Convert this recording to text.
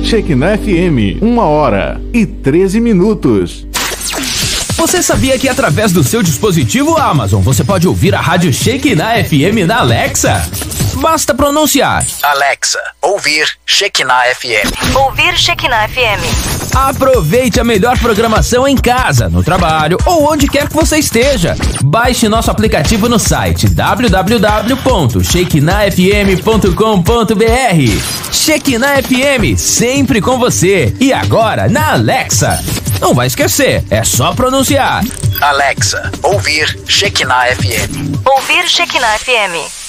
Shekinah FM, 1h13. Você sabia que através do seu dispositivo Amazon você pode ouvir a rádio Shekinah FM na Alexa? Basta pronunciar: Alexa, ouvir Shekinah FM. Ouvir Shekinah FM. Aproveite a melhor programação em casa, no trabalho ou onde quer que você esteja. Baixe nosso aplicativo no site www.shekinahfm.com.br. Shekinah FM, sempre com você. E agora na Alexa. Não vai esquecer, é só pronunciar: Alexa, ouvir Shekinah FM. Ouvir Shekinah FM.